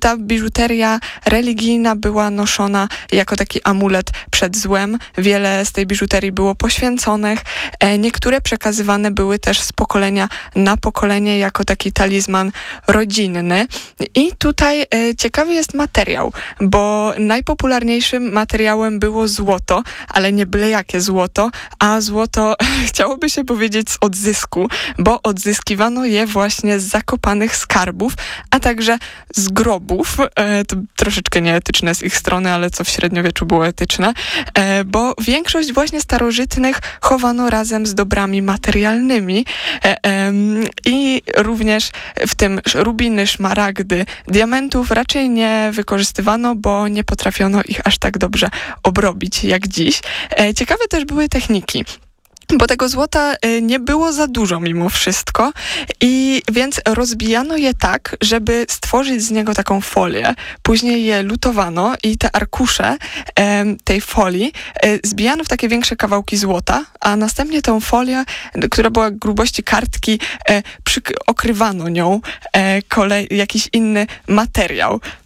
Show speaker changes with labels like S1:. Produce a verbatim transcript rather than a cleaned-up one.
S1: ta biżuteria religijna była noszona jako taki amulet przed złem. Wiele z tej biżuterii było poświęconych. E, niektóre przekazywane były też z pokolenia na pokolenie jako taki talizman rodzinny. I tutaj e, ciekawy jest materiał, bo najpopularniejszym materiałem było złoto, ale nie byle jakie złoto, a złoto chciałoby się powiedzieć z odzysku, bo odzyskiwano je właśnie z zakopanych skarbów, a także z grobów. E, to troszeczkę nieetyczne z ich strony, ale co w średniowieczu było etyczne, e, bo większość właśnie starożytnych chowano razem z dobrami materialnymi e, e, i również w tym rubiny, szmaragdy, diamentów raczej nie wykorzystywano, bo nie potrafiono ich aż tak dobrze obrobić jak dziś. E, ciekawe też były techniki, bo tego złota nie było za dużo mimo wszystko i więc rozbijano je tak, żeby stworzyć z niego taką folię. Później je lutowano i te arkusze e, tej folii e, zbijano w takie większe kawałki złota, a następnie tą folię, która była grubości kartki, e, przyk- okrywano nią e, kolej, jakiś inny materiał.